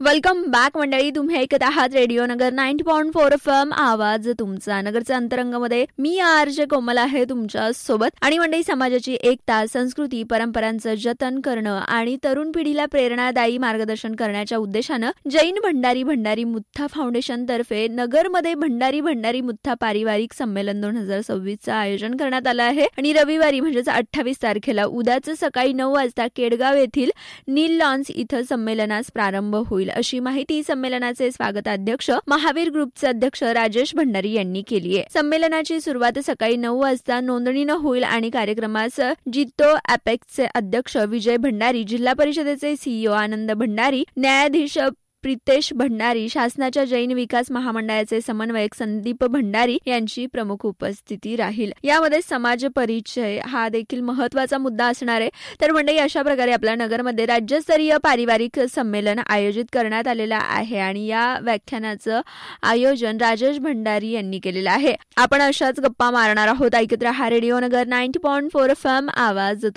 Welcome back मंडळी. तुम्ही ऐकत आहात रेडिओ नगर 90.4 FM आवाज तुमचा. नगरच्या अंतरंगामध्ये मी आरजे कोमल आहे तुमच्या सोबत. आणि मंडळी, समाजाची एकता, संस्कृती, परंपरांचं जतन करणं आणि तरुण पिढीला प्रेरणादायी मार्गदर्शन करण्याच्या उद्देशानं जैन भंडारी मुथा फाउंडेशन तर्फे नगरमध्ये भंडारी मुथा पारिवारिक संमेलन 2026चं आयोजन करण्यात आलं आहे. आणि रविवारी म्हणजेच 28 तारखेला उद्याच सकाळी 9 वाजता केडगाव येथील नील लॉन्स इथं संमेलनास प्रारंभ होईल, अशी माहिती संमेलनाचे स्वागताध्यक्ष महावीर ग्रुपचे अध्यक्ष राजेश भंडारी यांनी केली आहे. संमेलनाची सुरुवात सकाळी 9 वाजता नोंदणीनं होईल आणि कार्यक्रमास जितो अपेक्सचे अध्यक्ष विजय भंडारी, जिल्हा परिषदेचे सीईओ आनंद भंडारी, न्यायाधीश प्रितेश भंडारी, शासनाच्या जैन विकास महामंडळाचे समन्वयक संदीप भंडारी यांची प्रमुख उपस्थिती राहील. यामध्ये समाज परिचय हा देखील महत्वाचा मुद्दा असणार आहे. तर मंडळी, अशा प्रकारे आपल्या नगरमध्ये राज्यस्तरीय पारिवारिक संमेलन आयोजित करण्यात आलेलं आहे आणि या व्याख्यानाचं आयोजन राजेश भंडारी यांनी केलेलं आहे. आपण अशाच गप्पा मारणार आहोत. ऐकत रहा रेडिओ नगर 90.4 FM आवाज.